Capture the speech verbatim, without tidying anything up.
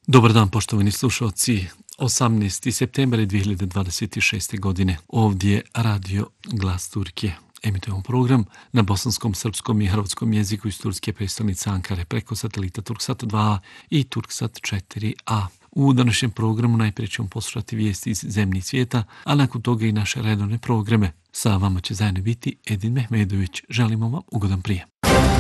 Dobar dan, poštovani slušalci. osamnaesti septembar dvije hiljade dvadeset šeste. godine. Ovdje je Radio Glas Turke. Emitujemo program na bosanskom, srpskom i hrvatskom jeziku iz turske prestolnice Ankare preko satelita Turksat dva a i Turksat četiri a. U današnjem programu najprije ćemo poslušati vijesti iz zemlje i svijeta, a nakon toga i naše redovne programe. Sa vama će zajedno biti Edin Mehmedović. Želimo vam ugodan prijem.